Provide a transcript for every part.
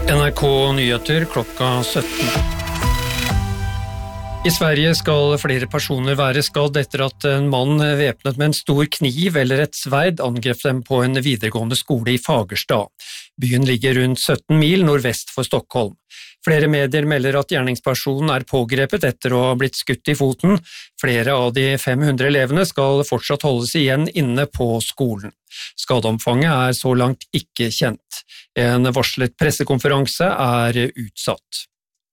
NRK Nyheter klokka 17. I Sverige skal flere personer være skadd etter at en mann væpnet med en stor kniv eller et sverd angrep dem på en videregående skole i Fagerstad. Byen ligger rundt 17 mil nordvest for Stockholm. Flere medier melder at gjerningspersonen er pågrepet etter å ha blitt skutt i foten. Flere av de 500 elevene skal fortsatt holdes igjen inne på skolen. Skadeomfanget er så langt ikke kjent. En varslet pressekonferanse er utsatt.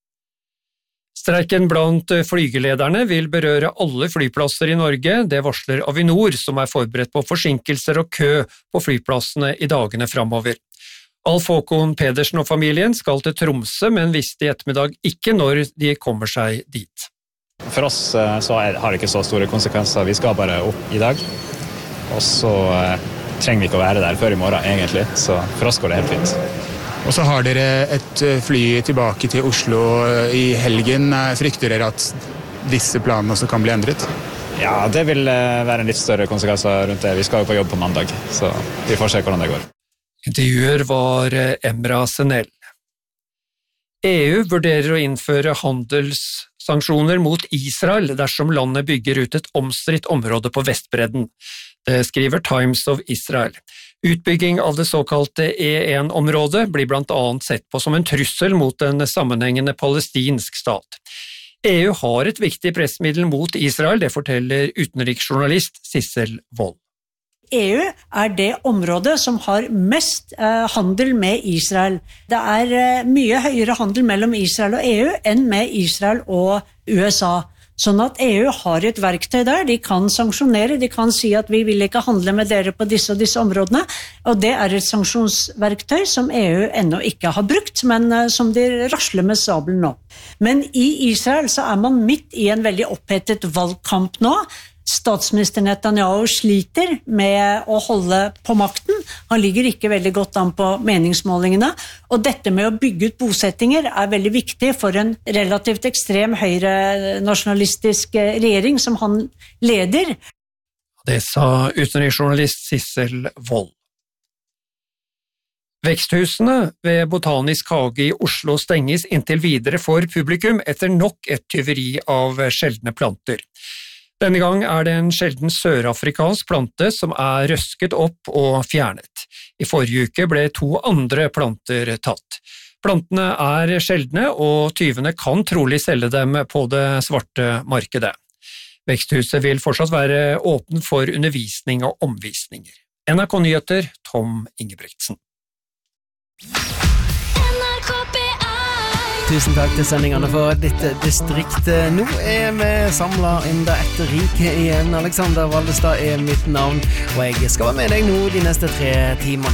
Streiken blant flygelederne vil berøre alle flyplasser i Norge, det varsler Avinor, som er forberedt på forsinkelser og kø på flyplassene i dagene fremover. Alf Håkon Pedersen og familien skal til Tromsø, men visste i ettermiddag ikke når de kommer seg dit. For oss så har det ikke så store konsekvenser, vi skal bare opp i dag, og så trenger vi ikke å være der før i morgen egentlig, så for oss går det helt fint. Og så har dere et fly tilbake til Oslo i helgen. Frykter dere at disse planene også kan bli endret? Ja, det vil være en litt større konsekvenser rundt det. Vi skal jo på jobb på mandag, så vi får se hvordan det går. Intervjuer var Emra Senell. EU vurderer å innføre handelssanksjoner mot Israel dersom landet bygger ut et omstridt område på Vestbredden. Det skriver Times of Israel. Utbygging av det såkalte E1-området blir blant annet sett på som en trussel mot en sammenhengende palestinsk stat. EU har et viktig pressmiddel mot Israel, det forteller utenriksjournalist Sissel Wold. EU er det området som har mest handel med Israel. Det er mye høyere handel mellom Israel og EU enn med Israel og USA. Sånn at EU har et verktøy der, de kan sanksjonere, de kan si at vi vil ikke handle med dere på disse og disse områdene, og det er et sanksjonsverktøy som EU ennå ikke har brukt, men som de rasler med sabelen nå. Men i Israel så er man midt i en veldig opphetet valgkamp nå. Statsminister Netanyahu sliter med å holde på makten. Han ligger ikke veldig godt an på meningsmålingene. Og dette med å bygge ut bosettinger er veldig viktig for en relativt ekstrem høyre-nasjonalistisk regjering som han leder. Det sa utenriksjournalist Sissel Wold. Veksthusene ved Botanisk hage i Oslo stenges inntil videre for publikum etter nok et tyveri av sjeldne planter. Denne gang er det en sjelden sørafrikansk plante som er røsket opp og fjernet. I forrige uke ble 2 andre planter tatt. Plantene er sjeldne, og tyvene kan trolig selge dem på det svarte markedet. Veksthuset vil fortsatt være åpen for undervisning og omvisninger. NRK Nyheter, Tom Ingebrigtsen. Tusen takk til sendingene for ditt distrikt. Nå er vi samlet enda etter rike igjen. Alexander Valdestad er mitt navn, og jeg skal være med deg nå de neste 3 timene.